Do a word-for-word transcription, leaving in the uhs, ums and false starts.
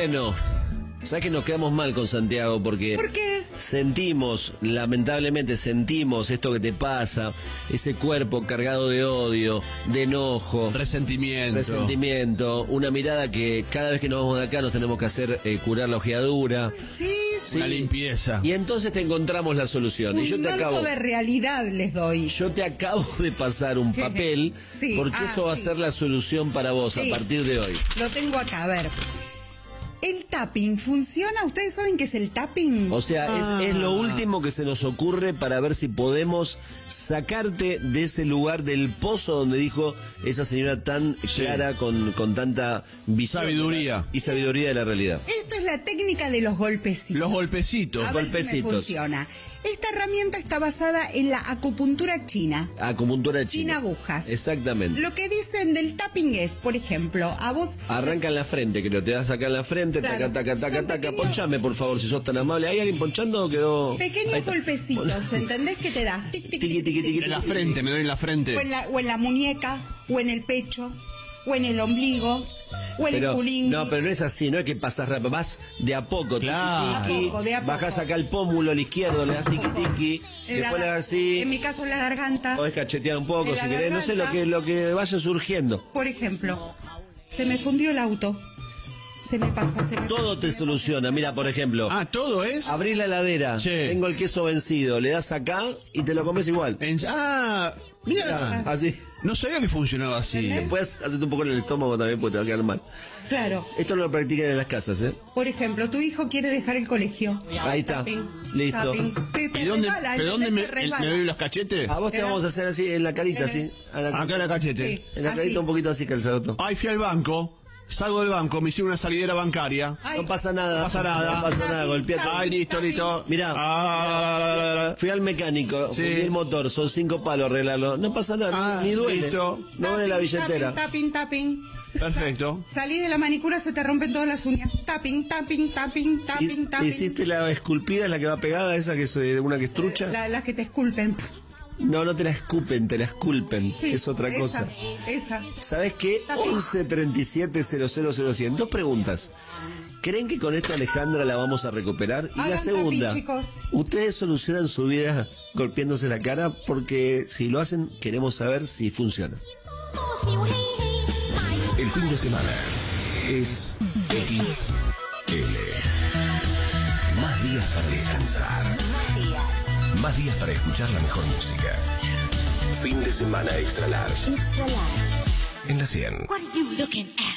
Bueno, ¿sabes que nos quedamos mal con Santiago? Porque ¿Por qué? sentimos, lamentablemente sentimos esto que te pasa, ese cuerpo cargado de odio, de enojo, resentimiento, resentimiento, una mirada que cada vez que nos vamos de acá nos tenemos que hacer eh, curar la ojeadura. Sí, sí. Una limpieza. Y entonces te encontramos la solución. Un y yo te manto acabo de realidad les doy. Yo te acabo de pasar un papel Sí, porque ah, eso va a sí. ser la solución para vos Sí. a partir de hoy. Lo tengo acá, a ver. ¿El tapping funciona? ¿Ustedes saben qué es el tapping? O sea, Ah. es, es lo último que se nos ocurre para ver si podemos sacarte de ese lugar del pozo donde dijo esa señora tan Sí. clara, con, con tanta visión Sabiduría. y sabiduría de la realidad. Esto es la técnica de los golpecitos. Los golpecitos. A ver si me golpecitos. funciona. Esta herramienta está basada en la acupuntura china. Acupuntura Sin china. agujas. Exactamente. Lo que dicen del tapping es, por ejemplo, a vos... Arranca en la frente, creo. Te das acá en la frente, Claro. taca, taca, taca, Son taca. pequeños- Ponchame, por favor, si sos tan amable. ¿Hay alguien ponchando o quedó...? Ahí Pequeños está. golpecitos, ¿entendés? Que te das tic, tic, Tiqui, tic, tiqui, tic, tiqui. En la frente, me doy en la frente. o en la, o en la muñeca, o en el pecho, o en el ombligo, o en el Pero, culín. no, pero no es así, no es que pasas rápido, vas de a poco, Claro. tiqui, tiqui, De a poco, de a poco. bajás acá el pómulo al izquierdo, le das tiqui tiqui, En la después le gar- das así, En mi caso, en la garganta. podés cachetear un poco en la si querés, no sé lo garganta. que, lo que vaya surgiendo. Por ejemplo, se me fundió el auto. Se me pasa, se me Todo pasa, te se me soluciona, mira, por ejemplo, Ah, todo es. abrís la heladera, Sí. tengo el queso vencido, le das acá y te lo comes igual. En- ah, mira. Así. No sabía que funcionaba así. Después hacete un poco en el estómago también porque te va a quedar mal. pasa. Claro. Esto lo practican en las casas, ¿eh? Por ejemplo, tu hijo quiere dejar el colegio. Ahí está, Tapping, listo. tapping. Te- te ¿Y dónde, resbala, pero dónde me, ¿entendés? Te el- me resbala. doy los cachetes? A vos te Era- vamos a hacer así en la carita, Era- así. a la- Acá en la cachete. Sí. En la Así. carita un poquito así, calzado. Ay, fui al banco. Salgo del banco, me hicieron una salidera bancaria. Ay, No pasa nada. No pasa nada. No pasa nada, golpeate. Ay, listo, listo. Mirá. Ah, Fui al mecánico, Sí. fundí el motor, son cinco palos arreglarlo. No pasa nada, Ah, ni duele. listo. No duele la tapping, billetera. Tapping, tapping, tapping. perfecto. Salís de la manicura, se te rompen todas las uñas. Tapping, tapping, tapping, tapping, ¿Y- tapping. ¿Hiciste la esculpida, la que va pegada, esa que es eh, una que es trucha? La- las que te esculpen. No, no te la escupen, te la esculpen, Sí, que es otra esa, cosa. Esa. ¿Sabes qué? Tapping. once treinta y siete cero cero cero cien. Dos preguntas. ¿Creen que con esto Alejandra la vamos a recuperar? Y la Hagan segunda, tapping, chicos. ¿ustedes solucionan su vida golpeándose la cara? Porque si lo hacen, queremos saber si funciona. El fin de semana es X L. Más días para descansar. Más días para escuchar la mejor música. Fin de semana extra large. Extra large. En la cien. What are you looking at?